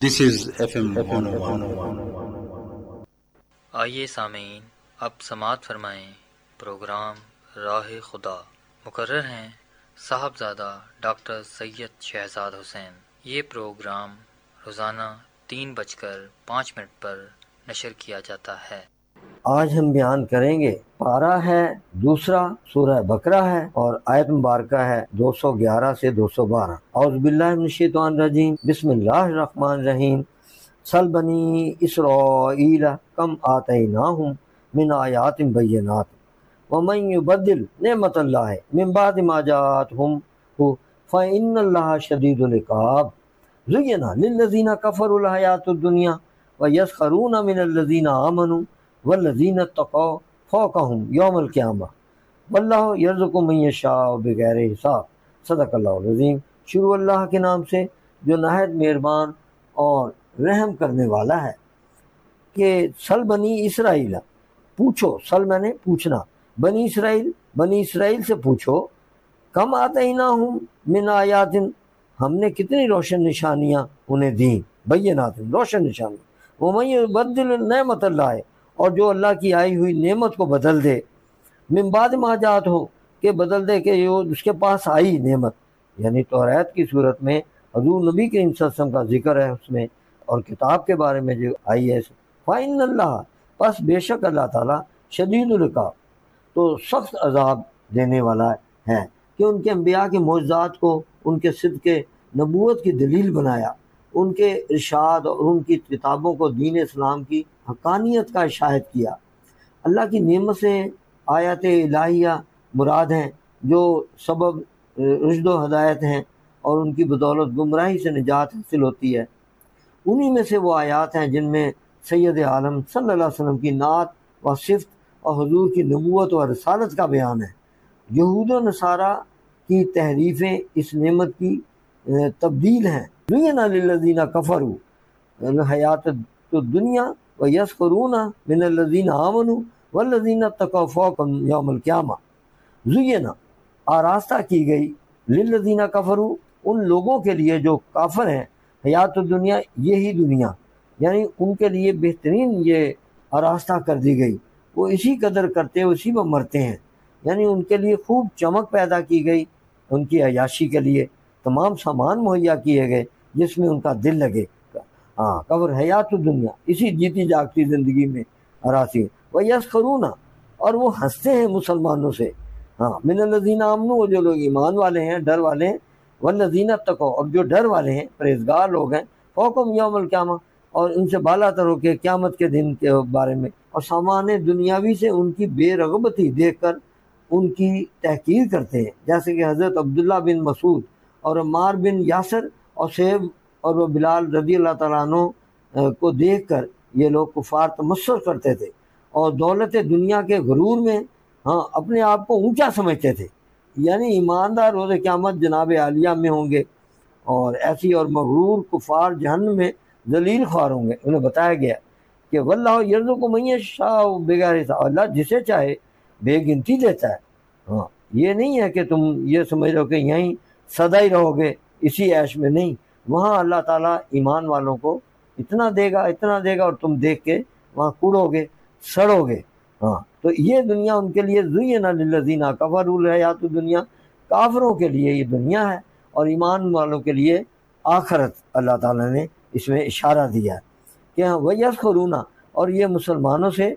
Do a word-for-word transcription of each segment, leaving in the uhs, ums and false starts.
This is F M one oh one. آئیے سامعین، اب سماعت فرمائیں پروگرام راہ خدا۔ مقرر ہیں صاحبزادہ ڈاکٹر سید شہزاد حسین۔ یہ پروگرام روزانہ تین بج کر پانچ منٹ پر نشر کیا جاتا ہے۔ آج ہم بیان کریں گے، پارہ ہے دوسرا، سورہ بقرہ ہے اور آیت مبارکہ ہے دو سو گیارہ سے دو سو بارہ۔ اعوذ باللہ من الشیطان الرجیم، بسم اللہ الرحمن الرحیم۔ سل بنی اسرائیل کم آتیناہم من آیات بینات ومن یبدل نعمت اللہ من بعد ما جاءتہم فإن اللہ شدید العقاب۔ زین للذین کفروا الحیاۃ الدنیا ویسخرون من الذین آمنوا والذین اتقوا فوقہم یوم القیامہ واللہ یرزق من یشاء بغیر حساب۔ صدق اللہ العظیم۔ شروع اللہ کے نام سے جو نہایت مہربان اور رحم کرنے والا ہے۔ کہ سل بنی اسرائیل، پوچھو، سل میں نے پوچھنا، بنی اسرائیل، بنی اسرائیل سے پوچھو، کم آتیناہم من آیات، ہم نے کتنی روشن نشانیاں انہیں دیں، بینات، روشن نشانیاں، ومن یبدل نعمت اللہ، اور جو اللہ کی آئی ہوئی نعمت کو بدل دے، من بعد ما جات ہو، کہ بدل دے کہ جو اس کے پاس آئی نعمت، یعنی توریت کی صورت میں حضور نبی کریم صلی اللہ علیہ وسلم کا ذکر ہے اس میں، اور کتاب کے بارے میں جو آئی ہے، فَإِنَّ اللَّهَ، پس بے شک اللہ تعالیٰ شدید العقاب، تو سخت عذاب دینے والا ہے، کہ ان کے انبیاء کے معجزات کو ان کے صدق نبوت کی دلیل بنایا، ان کے ارشاد اور ان کی کتابوں کو دین اسلام کی حقانیت کا شاہد کیا۔ اللہ کی نعمت سے آیات الہیہ مراد ہیں جو سبب رشد و ہدایت ہیں، اور ان کی بدولت گمراہی سے نجات حاصل ہوتی ہے۔ انہی میں سے وہ آیات ہیں جن میں سید عالم صلی اللہ علیہ وسلم کی نعت و صفت اور حضور کی نبوت و رسالت کا بیان ہے۔ یہود و نصارہ کی تحریفیں اس نعمت کی تبدیل ہیں۔ زین للذین کفروا الحیاۃ الدنیا ویسخرون من الذین آمنوا والذین اتقوا فوقہم یوم القیامہ۔ زینا، آراستہ کی گئی، للذین کفروا، ان لوگوں کے لیے جو کافر ہیں، حیات الدنیا، یہی دنیا، یعنی ان کے لیے بہترین یہ آراستہ کر دی گئی، وہ اسی قدر کرتے ہیں، اسی میں مرتے ہیں، یعنی ان کے لیے خوب چمک پیدا کی گئی، ان کی عیاشی کے لیے تمام سامان مہیا کیے گئے جس میں ان کا دل لگے۔ ہاں، قبر حیات الدنیا، اسی جیتی جاگتی زندگی میں آراسی۔ ویسخرون، اور وہ ہنستے ہیں مسلمانوں سے، ہاں، من الذین آمنوا، وہ جو لوگ ایمان والے ہیں، ڈر والے ہیں، والذین اتقوا، اور جو ڈر والے ہیں، پرہیزگار لوگ ہیں، فوقہم یوم القیامہ، اور ان سے بالا تر ہو کے قیامت کے دن کے بارے میں، اور سامان دنیاوی سے ان کی بے رغبتی دیکھ کر ان کی تحقیر کرتے ہیں، جیسے کہ حضرت عبداللہ بن مسعود اور عمار بن یاسر اور سیب اور وہ بلال رضی اللہ تعالیٰ عنہ کو دیکھ کر یہ لوگ کفار تمسخر کرتے تھے، اور دولت دنیا کے غرور میں ہاں اپنے آپ کو اونچا سمجھتے تھے، یعنی ایماندار روز قیامت جناب عالیہ میں ہوں گے، اور ایسی اور مغرور کفار جہنم میں ذلیل خوار ہوں گے۔ انہیں بتایا گیا کہ واللہ یرزق من یشاء بغیر حساب، اللہ جسے چاہے بے گنتی دیتا ہے۔ ہاں، یہ نہیں ہے کہ تم یہ سمجھ رہو کہ یہیں سدا ہی رہو گے اسی عیش میں، نہیں، وہاں اللہ تعالیٰ ایمان والوں کو اتنا دے گا، اتنا دے گا، اور تم دیکھ کے وہاں کوڑو گے، سڑو گے۔ ہاں، تو یہ دنیا ان کے لیے زین للذین کفروا الحیاۃ الدنیا، کافروں کے لیے یہ دنیا ہے، اور ایمان والوں کے لیے آخرت۔ اللہ تعالیٰ نے اس میں اشارہ دیا ہے کہ ہاں ویسخرون، اور یہ مسلمانوں سے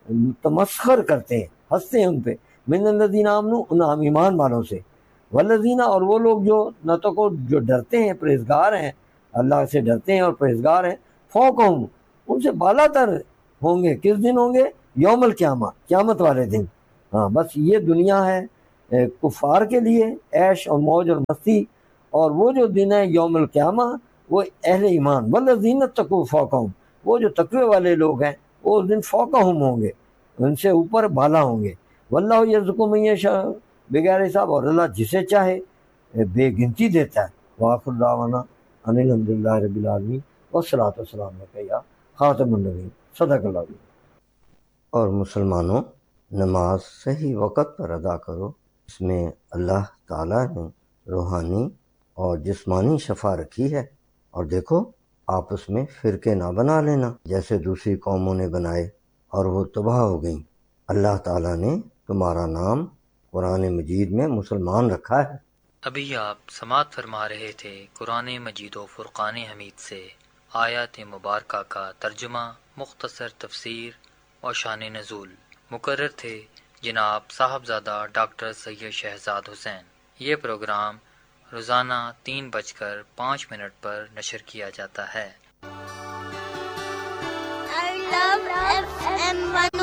تمسخر کرتے ہیں، ہنستے ہیں ان پہ، من الذین آمنوا، ان ایمان والوں سے، والذین، اور وہ لوگ جو نتقوا، جو ڈرتے ہیں، پرہیزگار ہیں، اللہ سے ڈرتے ہیں اور پرہیزگار ہیں، فوقہم، ان سے بالا تر ہوں گے، کس دن ہوں گے؟ یوم القیامہ، قیامت والے دن۔ ہاں، بس یہ دنیا ہے کفار کے لیے عیش اور موج اور مستی، اور وہ جو دن ہے یوم القیامہ وہ اہل ایمان، والذین اتقوا فوقہم، وہ جو تقوی والے لوگ ہیں وہ اس دن فوقہم ہوں گے، ان سے اوپر بالا ہوں گے۔ واللہ یرزق من یشاء بغیر حساب، اور اللہ جسے چاہے بے گنتی دیتا ہے۔ وآخر دعوانا ان الحمد للہ رب العالمین والصلاۃ والسلام علیک یا خاتم النبیین۔ صدق اللہ علیہ۔ اور مسلمانوں، نماز صحیح وقت پر ادا کرو، اس میں اللہ تعالیٰ نے روحانی اور جسمانی شفا رکھی ہے۔ اور دیکھو آپس میں فرقے نہ بنا لینا جیسے دوسری قوموں نے بنائے اور وہ تباہ ہو گئیں۔ اللہ تعالیٰ نے تمہارا نام قرآن مجید میں مسلمان رکھا ہے۔ ابھی آپ سماعت فرما رہے تھے قرآن مجید و فرقان حمید سے آیات مبارکہ کا ترجمہ، مختصر تفسیر اور شان نزول۔ مقرر تھے جناب صاحبزادہ ڈاکٹر سید شہزاد حسین۔ یہ پروگرام روزانہ تین بج کر پانچ منٹ پر نشر کیا جاتا ہے۔ I love F M